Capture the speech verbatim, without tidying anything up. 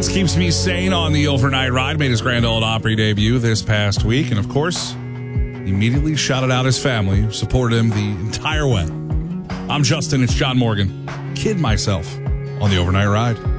Dance keeps me sane on the overnight ride. Made his Grand Ole Opry debut this past week. And, of course, immediately shouted out his family, supported him the entire way. I'm Justin. It's John Morgan. Kid myself on the overnight ride.